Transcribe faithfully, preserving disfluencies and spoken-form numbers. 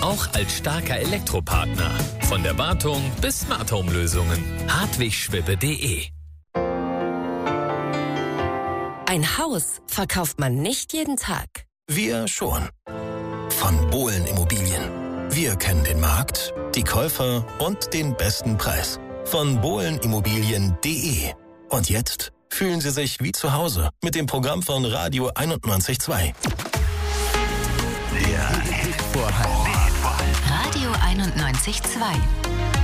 Auch als starker Elektropartner. Von der Wartung bis Smart Home Lösungen. hartwig schwippe punkt de. Ein Haus verkauft man nicht jeden Tag. Wir schon. Von Bohlen Immobilien. Wir kennen den Markt, die Käufer und den besten Preis. Von bohlen immobilien punkt de. Und jetzt fühlen Sie sich wie zu Hause mit dem Programm von Radio einundneunzig Komma zwei. Der Hitvorhalt. Radio einundneunzig Komma zwei.